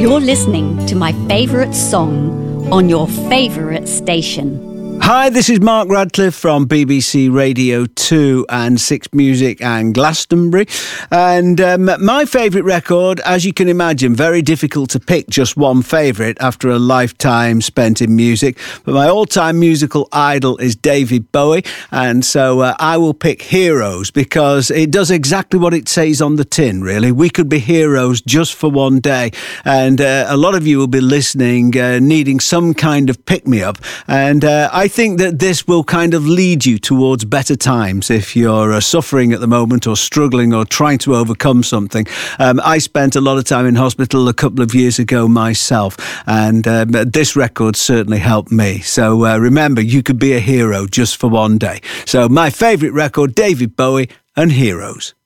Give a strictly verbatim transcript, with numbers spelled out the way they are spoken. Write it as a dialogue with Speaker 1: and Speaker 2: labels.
Speaker 1: You're listening to my favourite song on your favourite station.
Speaker 2: Hi, this is Mark Radcliffe from B B C Radio two and Six Music and Glastonbury. And um, my favourite record, as you can imagine, very difficult to pick just one favourite after a lifetime spent in music. But my all-time musical idol is David Bowie. And so uh, I will pick Heroes because it does exactly what it says on the tin, really. We could be heroes just for one day. And uh, a lot of you will be listening, uh, needing some kind of pick-me-up. And uh, I I think that this will kind of lead you towards better times if you're uh, suffering at the moment or struggling or trying to overcome something. Um, I spent a lot of time in hospital a couple of years ago myself, and um, this record certainly helped me. So uh, remember, you could be a hero just for one day. So my favourite record, David Bowie and Heroes.